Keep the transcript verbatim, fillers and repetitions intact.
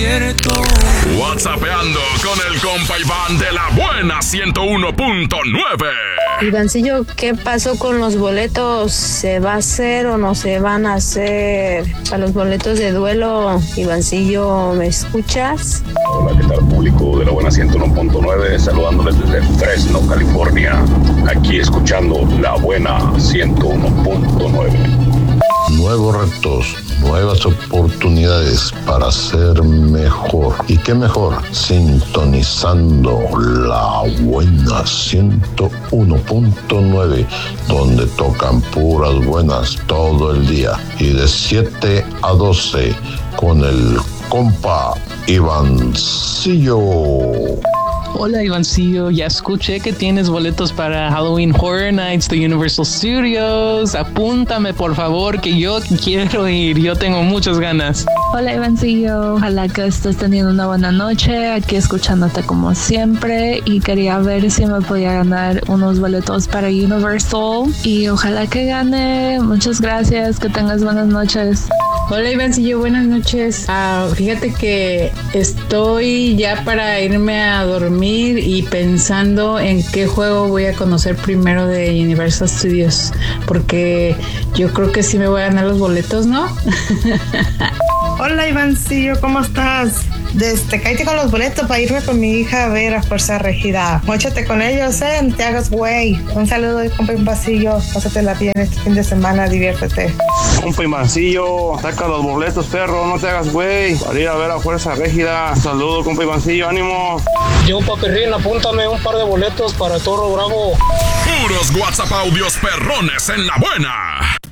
despierto. WhatsAppeando con el compa Iván de la buena ciento uno punto nueve. Ivancillo, ¿qué pasó con los boletos? ¿Se va a hacer o no se van a hacer? Para los boletos de duelo, Ivancillo, ¿me escuchas? Hola, ¿qué tal, público de la buena ciento uno punto nueve? Saludándoles desde Fresno, California. Aquí escuchando la buena ciento uno punto nueve. Nuevos retos, nuevas oportunidades para ser mejor. ¿Y qué mejor? Sintonizando la buena ciento uno punto nueve, donde tocan puras buenas todo el día. Y de siete a doce con el compa Ivancillo. Hola Ivancillo, ya escuché que tienes boletos para Halloween Horror Nights de Universal Studios. Apúntame por favor, que yo quiero ir, yo tengo muchas ganas. Hola Ivancillo, ojalá que estés teniendo una buena noche, aquí escuchándote como siempre, y quería ver si me podía ganar unos boletos para Universal y ojalá que gane. Muchas gracias, que tengas buenas noches. Hola Ivancillo, buenas noches. Ah, fíjate que estoy ya para irme a dormir y pensando en qué juego voy a conocer primero de Universal Studios, porque yo creo que sí me voy a ganar los boletos, ¿no? Hola Ivancillo, ¿cómo estás? Desde cállate con los boletos para irme con mi hija a ver a Fuerza Regida. Móchate con ellos, eh, no te hagas güey. Un saludo de compa Ivancillo, pásatela bien este fin de semana, diviértete. Compa Ivancillo, saca los boletos, perro, no te hagas güey, para ir a ver a Fuerza Régida. Un saludo, compa Ivancillo, ánimo. Yo, Papirrín, apúntame un par de boletos para Toro Bravo. Puros WhatsApp audios perrones en la buena.